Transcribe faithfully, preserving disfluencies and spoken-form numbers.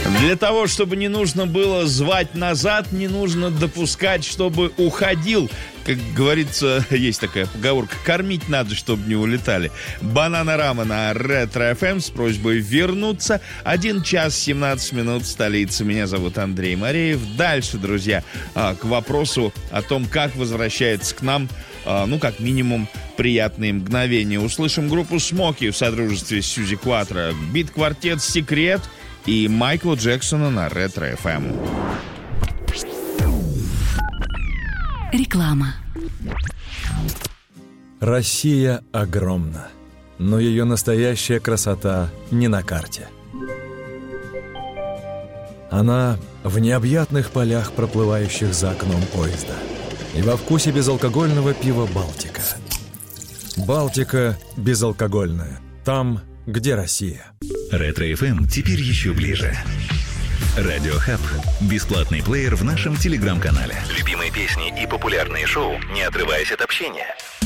Для того, чтобы не нужно было звать назад, не нужно допускать, чтобы уходил. Как говорится, есть такая поговорка: кормить надо, чтобы не улетали. Бананарама на Ретро-эф эм с просьбой вернуться. один час семнадцать минут, столица. Меня зовут Андрей Мареев. Дальше, друзья, к вопросу о том, как возвращается к нам, ну, как минимум, приятные мгновения. Услышим группу Смоки в содружестве с Сьюзи Кватро, бит-квартет «Секрет» и Майкла Джексона на Ретро-эф эм. Реклама. Россия огромна, но ее настоящая красота не на карте. Она в необъятных полях, проплывающих за окном поезда, и во вкусе безалкогольного пива «Балтика». «Балтика» безалкогольная. Там, где Россия. Ретро-эф эм теперь еще ближе. Радио Хаб. Бесплатный плеер в нашем телеграм-канале. Любимые песни и популярные шоу, не отрываясь от общения.